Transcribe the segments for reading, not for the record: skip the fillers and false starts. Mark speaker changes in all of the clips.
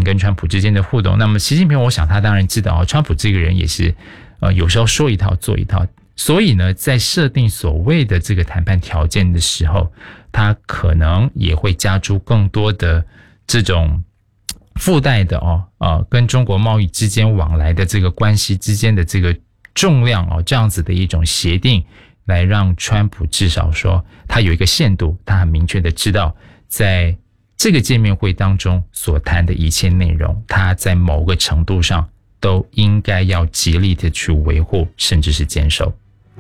Speaker 1: 平跟川普之间的互动。那么习近平，我想他当然知道川普这个人也是有时候说一套做一套，所以呢，在设定所谓的这个谈判条件的时候，他可能也会加诸更多的这种附带的跟中国贸易之间往来的这个关系之间的这个重量这样子的一种协定，来让川普至少说他有一个限度，他很明确的知道在这个见面会当中所谈的一切内容，他在某个程度上都应该要极力的去维护，甚至是坚守。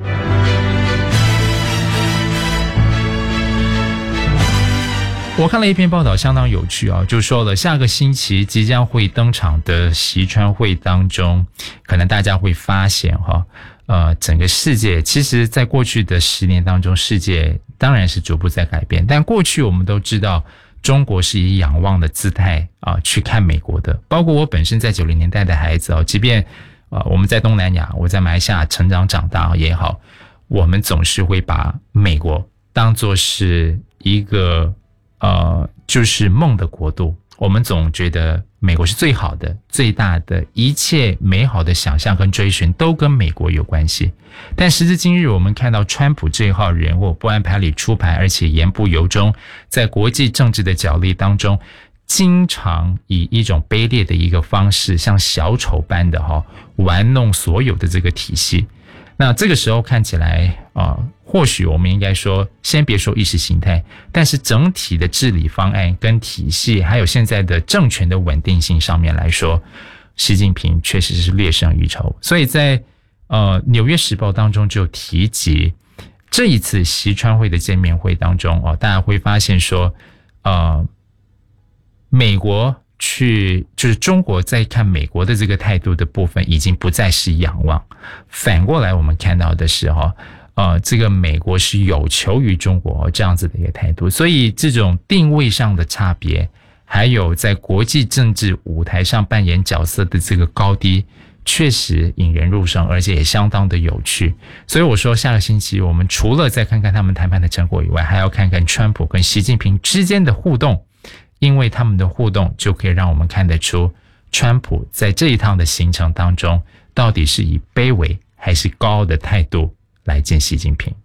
Speaker 1: 我看了一篇报道，相当有趣就说了下个星期即将会登场的习川会当中，可能大家会发现整个世界其实在过去的10年当中，世界当然是逐步在改变，但过去我们都知道中国是以仰望的姿态去看美国的，包括我本身在90年代的孩子即便我们在东南亚，我在马来西亚成长长大也好，我们总是会把美国当作是一个就是梦的国度，我们总觉得美国是最好的、最大的，一切美好的想象跟追寻都跟美国有关系。但时至今日，我们看到川普这一号人物不按牌理出牌，而且言不由衷，在国际政治的角力当中，经常以一种卑劣的一个方式，像小丑般的玩弄所有的这个体系。那这个时候看起来或许我们应该说先别说意识形态，但是整体的治理方案跟体系，还有现在的政权的稳定性上面来说，习近平确实是略胜一筹。所以在纽约时报当中就提及这一次习川会的见面会当中大家会发现说美国就是中国在看美国的这个态度的部分已经不再是仰望，反过来我们看到的是这个美国是有求于中国这样子的一个态度。所以这种定位上的差别，还有在国际政治舞台上扮演角色的这个高低，确实引人入胜，而且也相当的有趣。所以我说下个星期我们除了再看看他们谈判的成果以外，还要看看川普跟习近平之间的互动，因为他们的互动就可以让我们看得出川普在这一趟的行程当中到底是以卑微还是高傲的态度来见习近平。